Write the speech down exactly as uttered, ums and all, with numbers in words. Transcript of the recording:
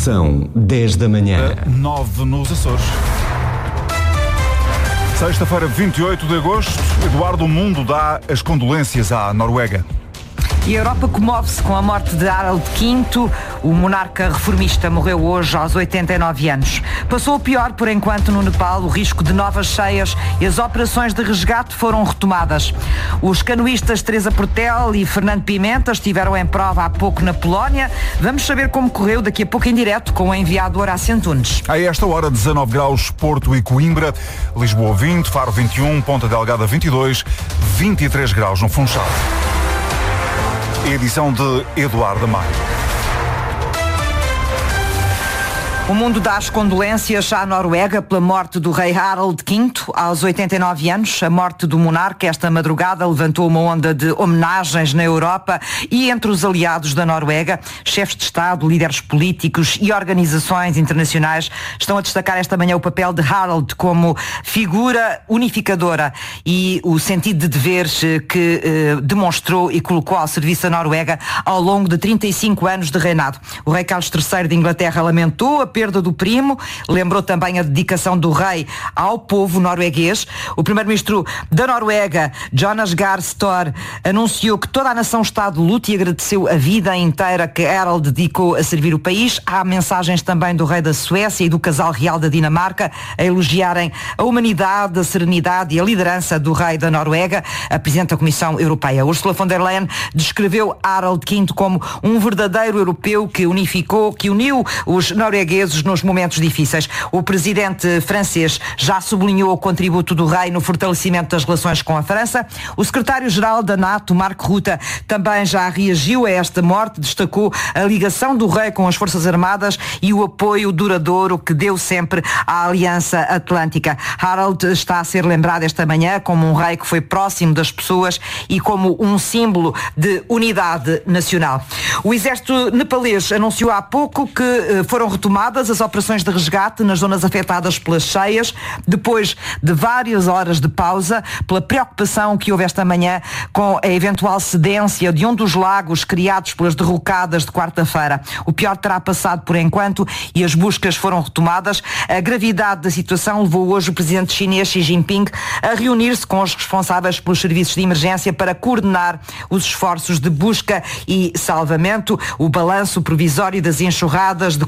São dez da manhã. nove nos Açores. Sexta-feira, vinte e oito de agosto, Eduardo Mundo dá as condolências à Noruega. E a Europa comove-se com a morte de Harald quinto. O monarca reformista morreu hoje aos oitenta e nove anos. Passou o pior, por enquanto, no Nepal, o risco de novas cheias e as operações de resgate foram retomadas. Os canoístas Teresa Portel e Fernando Pimenta estiveram em prova há pouco na Polónia. Vamos saber como correu daqui a pouco em direto com o enviado Horácio Antunes. A esta hora, dezanove graus, Porto e Coimbra, Lisboa vinte, Faro vinte e um, Ponta Delgada vinte e dois, vinte e três graus no Funchal. Edição de Eduardo Maio. O mundo dá as condolências à Noruega pela morte do rei Harald quinto, aos oitenta e nove anos. A morte do monarca esta madrugada levantou uma onda de homenagens na Europa e entre os aliados da Noruega. Chefes de Estado, líderes políticos e organizações internacionais estão a destacar esta manhã o papel de Harald como figura unificadora e o sentido de deveres que eh, demonstrou e colocou ao serviço da Noruega ao longo de trinta e cinco anos de reinado. O rei Carlos terceiro de Inglaterra lamentou a perda do primo, lembrou também a dedicação do rei ao povo norueguês. O primeiro-ministro da Noruega, Jonas Gahr Støre, anunciou que toda a nação está de luto e agradeceu a vida inteira que Harald dedicou a servir o país. Há mensagens também do rei da Suécia e do casal real da Dinamarca a elogiarem a humanidade, a serenidade e a liderança do rei da Noruega. A Presidente da Comissão Europeia, Ursula von der Leyen, descreveu Harald quinto como um verdadeiro europeu que unificou, que uniu os noruegueses nos momentos difíceis. O presidente francês já sublinhou o contributo do rei no fortalecimento das relações com a França. O secretário-geral da NATO, Mark Rutte, também já reagiu a esta morte, destacou a ligação do rei com as Forças Armadas e o apoio duradouro que deu sempre à Aliança Atlântica. Harald está a ser lembrado esta manhã como um rei que foi próximo das pessoas e como um símbolo de unidade nacional. O exército nepalês anunciou há pouco que foram retomadas as operações de resgate nas zonas afetadas pelas cheias, depois de várias horas de pausa, pela preocupação que houve esta manhã com a eventual cedência de um dos lagos criados pelas derrocadas de quarta-feira. O pior terá passado por enquanto e as buscas foram retomadas. A gravidade da situação levou hoje o presidente chinês Xi Jinping a reunir-se com os responsáveis pelos serviços de emergência para coordenar os esforços de busca e salvamento. O balanço provisório das enxurradas de